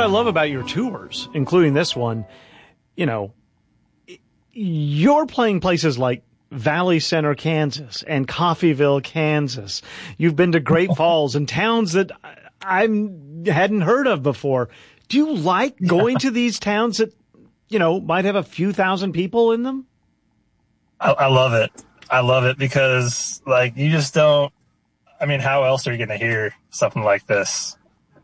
I love about your tours, including this one, you know, you're playing places like Valley Center, Kansas, and Coffeyville, Kansas. You've been to Great Falls and towns that I hadn't heard of before. Do you like going to these towns that, you know, might have a few thousand people in them? I love it. I love it because, like, you just don't, I mean, how else are you going to hear something like this?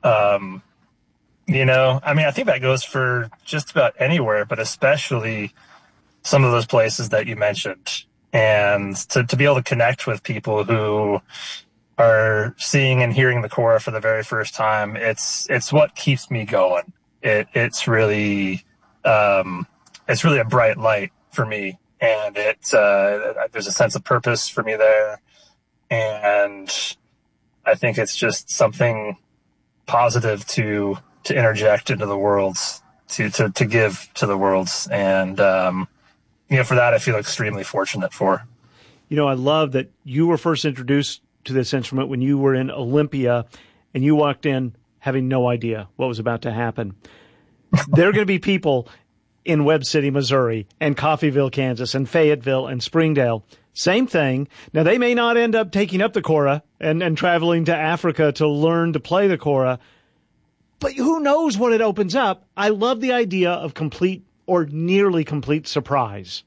You know, I mean, I think that goes for just about anywhere, but especially some of those places that you mentioned. And to be able to connect with people who are seeing and hearing the Cora for the very first time, it's what keeps me going. It's really a bright light for me. And there's a sense of purpose for me there. And I think it's just something positive to interject into the worlds, to give to the worlds. And, you know, for that, I feel extremely fortunate for. You know, I love that you were first introduced to this instrument when you were in Olympia and you walked in having no idea what was about to happen. There are going to be people in Webb City, Missouri, and Coffeyville, Kansas, and Fayetteville, and Springdale. Same thing. Now, they may not end up taking up the Cora and traveling to Africa to learn to play the Cora, but who knows what it opens up. I love the idea of complete or nearly complete surprise.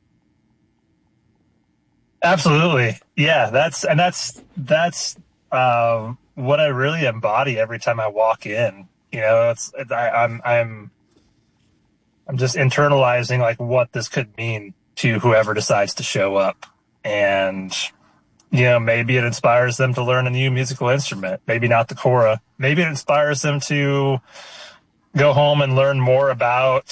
Absolutely. Yeah, that's what I really embody every time I walk in. You know, I'm just internalizing like what this could mean to whoever decides to show up. And, you know, maybe it inspires them to learn a new musical instrument. Maybe not the Cora. Maybe it inspires them to go home and learn more about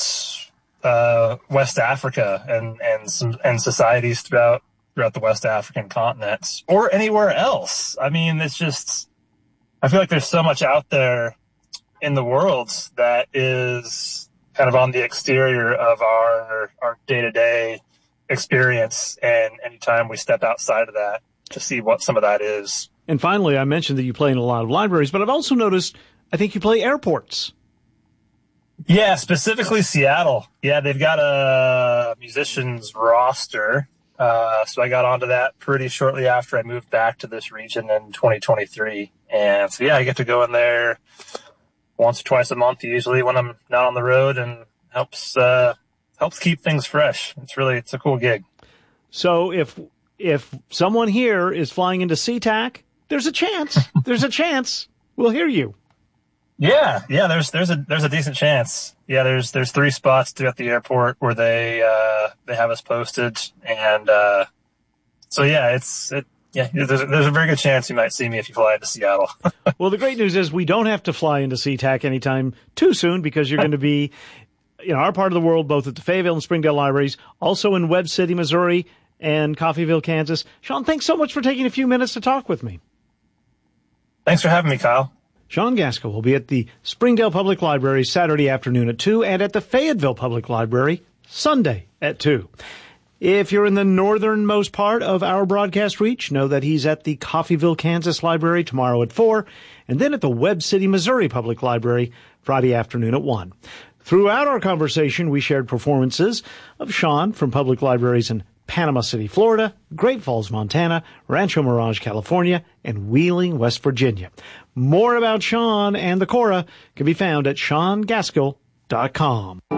West Africa and societies throughout the West African continent or anywhere else. I mean, it's just, I feel like there's so much out there in the world that is kind of on the exterior of our day-to-day experience. And anytime we step outside of that to see what some of that is. And finally, I mentioned that you play in a lot of libraries, but I've also noticed, I think you play airports. Yeah, specifically Seattle. Yeah, they've got a musicians roster. So I got onto that pretty shortly after I moved back to this region in 2023. And so, yeah, I get to go in there once or twice a month, usually when I'm not on the road, and helps keep things fresh. It's a cool gig. So if someone here is flying into SeaTac, there's a chance we'll hear you. Yeah, there's a decent chance. Yeah, there's 3 spots at the airport where they have us posted, and so yeah, there's a very good chance you might see me if you fly into Seattle. Well, the great news is we don't have to fly into SeaTac anytime too soon, because you're going to be in our part of the world, both at the Fayetteville and Springdale libraries, also in Webb City, Missouri, and Coffeyville, Kansas. Sean, thanks so much for taking a few minutes to talk with me. Thanks for having me, Kyle. Sean Gaskell will be at the Springdale Public Library Saturday afternoon at 2 and at the Fayetteville Public Library Sunday at 2. If you're in the northernmost part of our broadcast reach, know that he's at the Coffeyville, Kansas Library tomorrow at 4, and then at the Webb City, Missouri Public Library Friday afternoon at 1. Throughout our conversation, we shared performances of Sean from public libraries in Panama City, Florida, Great Falls, Montana, Rancho Mirage, California, and Wheeling, West Virginia. More about Sean and the Cora can be found at SeanGaskell.com.